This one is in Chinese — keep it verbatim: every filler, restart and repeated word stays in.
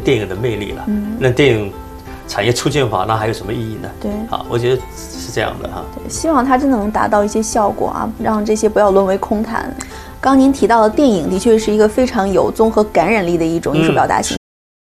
电影的魅力了。嗯，那电影产业促进法，那还有什么意义呢？ 对， 好，我觉得是这样的哈。 对，希望它真的能达到一些效果啊，让这些不要沦为空谈。刚您提到的电影，的确是一个非常有综合感染力的一种艺术表达形